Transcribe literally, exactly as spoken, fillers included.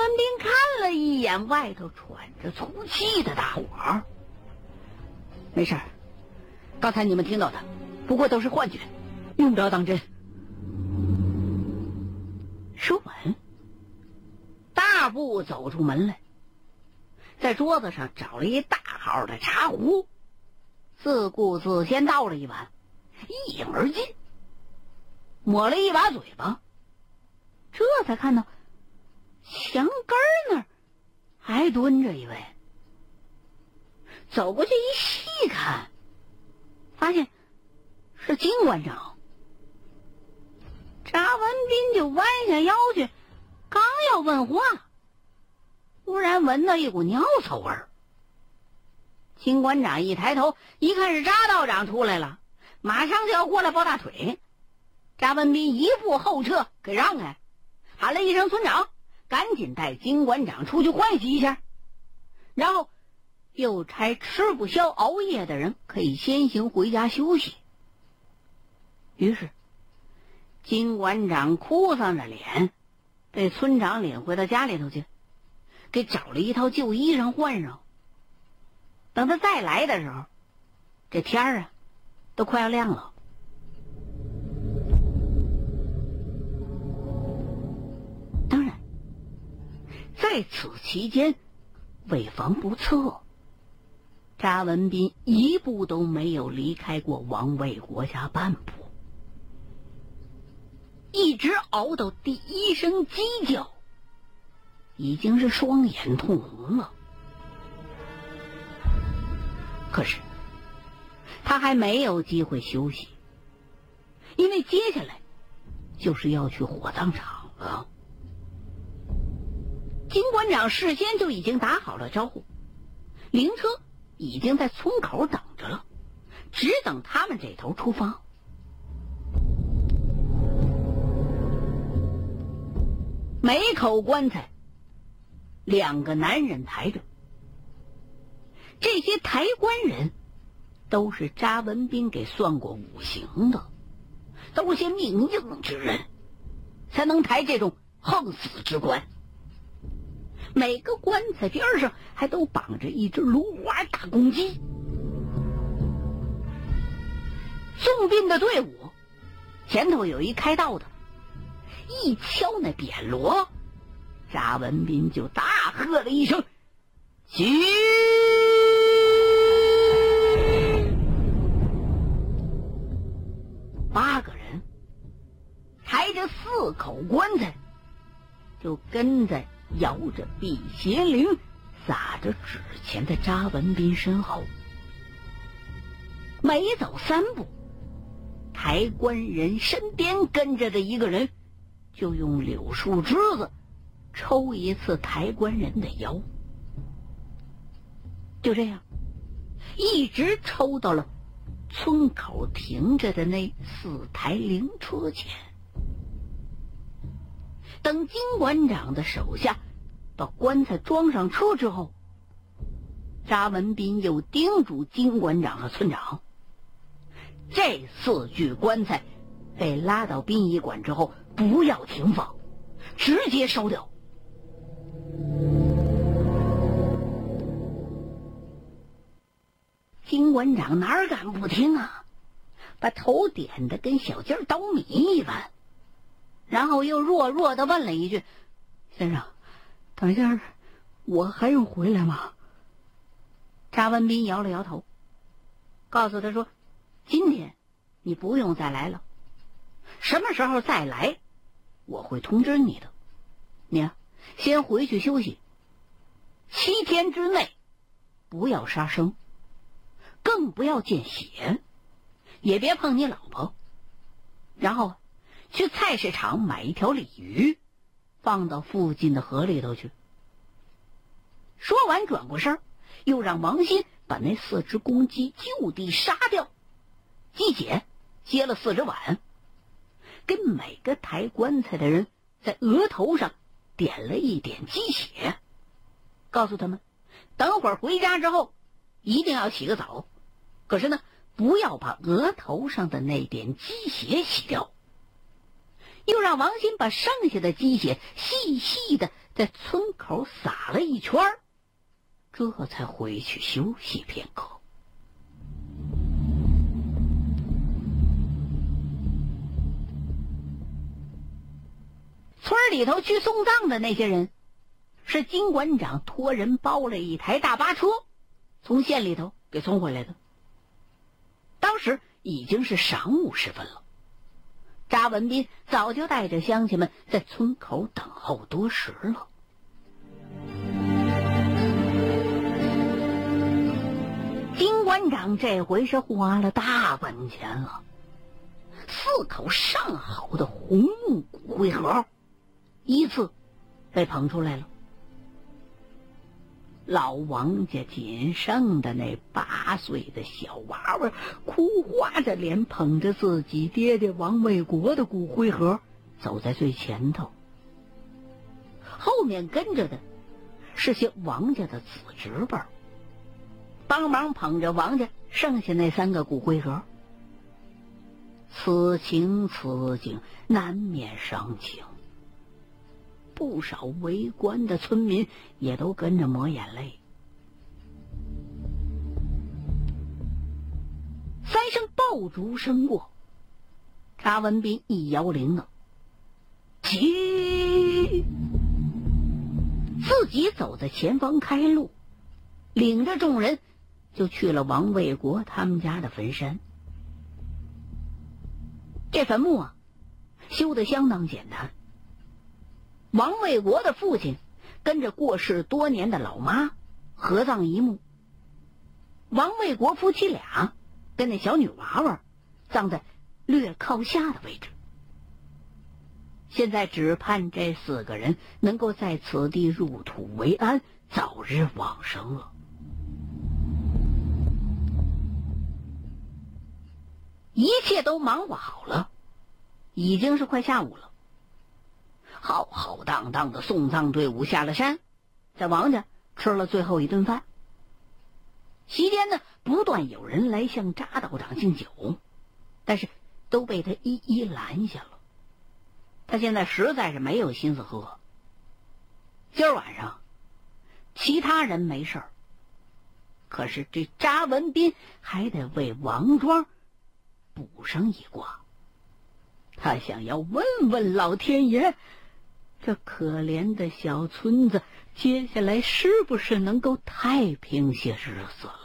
文斌看了一眼外头喘着粗气的大伙儿，没事儿，刚才你们听到的不过都是幻觉，用不着当真。说完，大步走出门来，在桌子上找了一大号的茶壶，自顾自先倒了一碗，一饮而尽，抹了一把嘴巴，这才看到墙根那儿还蹲着一位。走过去一细看，发现是金馆长。查文斌就弯下腰去，刚要问话，忽然闻到一股尿骚味儿。金馆长一抬头一看是查道长出来了，马上就要过来抱大腿。查文斌一步后撤，给让开，喊了一声村长，赶紧带金馆长出去换洗一下，然后又差吃不消熬夜的人可以先行回家休息。于是金馆长哭丧着脸被村长领回到家里头去，给找了一套旧衣裳换上。等他再来的时候，这天儿啊都快要亮了。当然在此期间，为防不测，查文斌一步都没有离开过王卫国家半步，一直熬到第一声鸡叫，已经是双眼通红了。可是他还没有机会休息，因为接下来就是要去火葬场了。金馆长事先就已经打好了招呼，灵车已经在村口等着了，只等他们这头出发。每口棺材两个男人抬着，这些抬棺人都是查文斌给算过五行的，都是些命硬之人，才能抬这种横死之棺。每个棺材边上还都绑着一只芦花大公鸡。送殡的队伍前头有一开道的，一敲那匾锣，查文斌就大喝了一声：“起！”八个人抬着四口棺材，就跟在摇着辟邪铃、撒着纸钱的查文斌身后。每走三步，抬棺人身边跟着的一个人就用柳树枝子抽一次抬棺人的腰。就这样一直抽到了村口停着的那四台灵车前。等金馆长的手下把棺材装上车之后，查文斌又叮嘱金馆长和村长，这四具棺材被拉到殡仪馆之后不要停放，直接烧掉。金馆长哪敢不听啊，把头点得跟小鸡捣米一般，然后又弱弱地问了一句：“先生，等一下我还用回来吗？”查文斌摇了摇头，告诉他说：“今天你不用再来了，什么时候再来我会通知你的。你啊，先回去休息，七天之内不要杀生，更不要见血，也别碰你老婆，然后去菜市场买一条鲤鱼，放到附近的河里头去。”说完转过身，又让王鑫把那四只公鸡就地杀掉。鸡姐接了四只碗，给每个抬棺材的人在额头上点了一点鸡血，告诉他们等会儿回家之后一定要洗个澡，可是呢不要把额头上的那点鸡血洗掉。又让王鑫把剩下的鸡血细细的在村口撒了一圈，这才回去休息片刻。村里头去送葬的那些人，是金馆长托人包了一台大巴车，从县里头给送回来的。当时已经是晌午时分了，查文斌早就带着乡亲们在村口等候多时了。金馆长这回是花了大本钱了，四口上好的红木骨灰盒依次被捧出来了。老王家仅剩的那八岁的小娃娃哭花着脸捧着自己爹爹王卫国的骨灰盒走在最前头，后面跟着的是些王家的子侄辈，帮忙捧着王家剩下那三个骨灰盒。此情此景难免伤情，不少围观的村民也都跟着抹眼泪。三声爆竹声过，查文斌一摇铃铛，起，自己走在前方开路，领着众人就去了王卫国他们家的坟山。这坟墓啊，修得相当简单。王卫国的父亲跟着过世多年的老妈合葬一墓，王卫国夫妻俩跟那小女娃娃葬在略靠下的位置。现在只盼这四个人能够在此地入土为安，早日往生了。一切都忙活好了，已经是快下午了。浩浩荡荡的送葬队伍下了山，在王家吃了最后一顿饭。席间呢，不断有人来向查道长敬酒，但是都被他一一拦下了。他现在实在是没有心思喝。今儿晚上其他人没事儿，可是这查文斌还得为王庄补上一卦。他想要问问老天爷，这可怜的小村子接下来是不是能够太平些日子了。